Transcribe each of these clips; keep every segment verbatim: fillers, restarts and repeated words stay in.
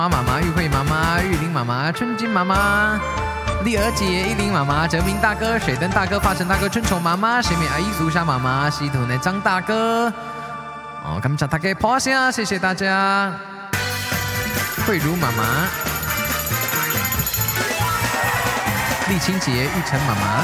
妈妈、玉慧妈妈、玉玲妈妈、春金妈妈、丽儿姐、依林妈妈、哲明大哥、水灯大哥、发成大哥、春虫妈妈、水美阿姨、苏莎妈妈、西土的张大哥。哦，感谢大家破声，谢谢大家。慧茹妈妈、丽清姐、玉成妈妈。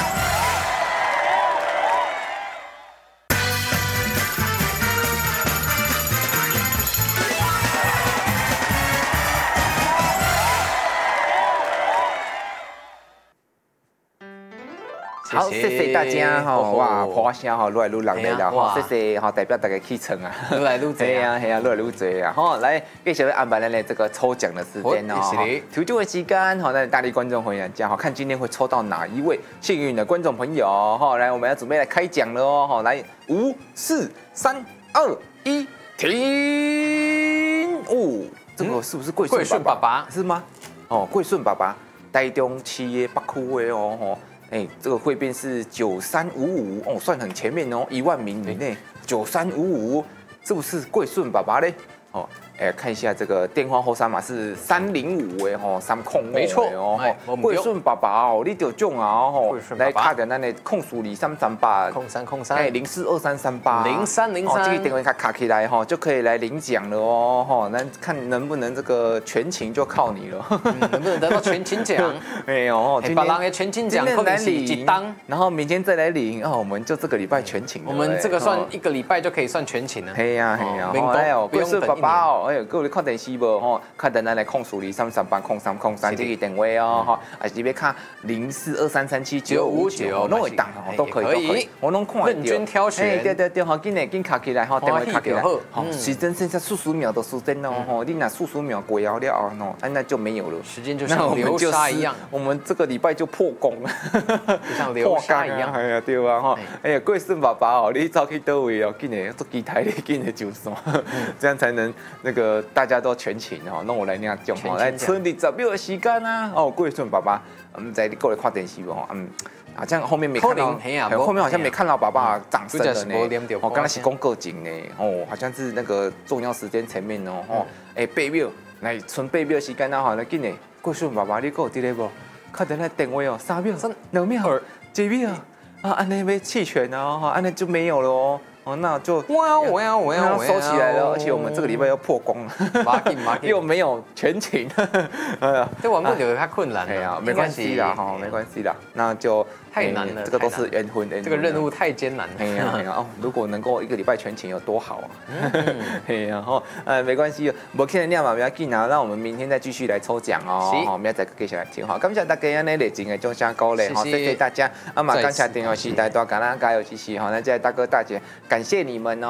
好，谢谢大家哈！哇，破声哈，愈来愈热烈啦！哈，谢谢哈，代表大家起床啊， 愈来愈对啊，系啊，愈来愈多啊！哈，来继续安排咱的这个抽奖的时间哦。抽奖的时间哈，那大力观众朋友讲哈，看今天会抽到哪一位幸运的观众朋友哈！来，我们要准备来开奖了哦！哈，来，五、四、三、二、一，停！哦，这个是不是贵顺爸爸？是吗？哦，贵顺爸爸，台中企业北区的哦，吼。哎，这个汇编是九三五五哦，算很前面哦，一万名以内九三五五，是不是贵顺爸爸嘞？哦，哎，看一下这个电话后三码是三零五哎吼，三控没错哦，贵顺爸爸哦，你就中啊吼，来卡的咱的控数里三三八空三空三哎零四二三三八零三零三， 这个电话卡卡起来哈，就可以来领奖了哦哈，那看能不能这个全勤就靠你了， 能不能得到全勤奖？ 没有哦， 今天的全勤奖来领一当， 然后明天再来领哦，我们就这个礼拜全勤， 我们这个算一个礼拜就可以算全勤了。 嘿呀嘿呀，哎呦，贵顺爸爸哦，哎呦，各位看电视无吼？看等咱来控数里三三八空三空三这个电话哦哈，还是要看零四二三三七九五九，拢会当哦，都可以都可以，我拢看得到。 任君挑选， 对对对，好，紧嘞紧卡起来哈，电话卡起来，好，时间剩下四十秒的时间哦吼，你那四十秒过了了哦，那就没有了， 时间就像流沙一样， 我们这个礼拜就破功了， 就像流沙一样， 哎呀对吧哈？哎呀，贵顺爸爸哦，你早去倒位哦，紧嘞做机台哩，紧嘞就算，这样才能那个大家都全勤哦，那我来领奖哦，来剩二十秒的时间啊，哦，贵顺爸爸，嗯，在各位看电视哦，嗯。好像后面没看到，后面好像没看到爸爸掌声了呢。哦，刚才是公告警呢，哦，好像是那个重要时间前面哦，哦，哎，八秒，来剩八秒时间啊，好，来紧嘞，贵顺爸爸，你给我伫咧无？看等下电话哦，三秒、两秒、一秒，啊，安尼要弃权啊，哈，安尼就没有了哦。哦，那就哇哇哇哇收起来了，而且我们这个礼拜要破功了，又没有全勤，哎呀， 这网络有太困难了， 哎呀，没关系啦，哈，没关系啦，那就太难了， 这个都是缘分， 这个任务太艰难了， 哎呀哎呀哦，如果能够一个礼拜全勤有多好啊，哎呀哈，呃，没关系，无看得了嘛，不要紧啊，那我们明天再继续来抽奖哦，好，明天再继续来听哈，感谢大家安尼热情的中下高嘞，好，谢谢大家，啊嘛，感谢电话时代多，感恩加油支持哈，那这大哥大姐。感谢你们哦。